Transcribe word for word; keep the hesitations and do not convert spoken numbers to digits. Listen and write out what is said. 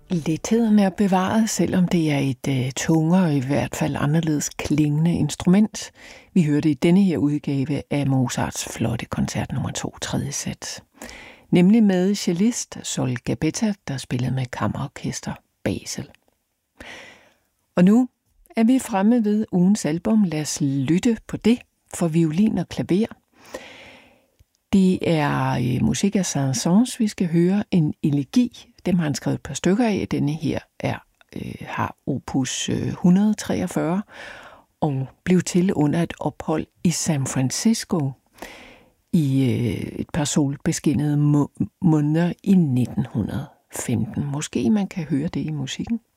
Letheden er bevaret, selvom det er et uh, tungere og i hvert fald anderledes klingende instrument. Vi hørte i denne her udgave af Mozarts flotte koncert nummer to, tredje sats. Nemlig med cellist Sol Gabetta, der spillede med kammerorkester Basel. Og nu er vi fremme ved ugens album. Lad os lytte på det for violin og klaver. Det er øh, musik af Saint-Saëns, vi skal høre en elegi. Dem har han skrevet et par stykker af. Denne her er, øh, har opus øh, et hundrede og treogfyrre og blev til under et ophold i San Francisco i øh, et par solbeskinnede må- måneder i nitten femten. Måske man kan høre det i musikken.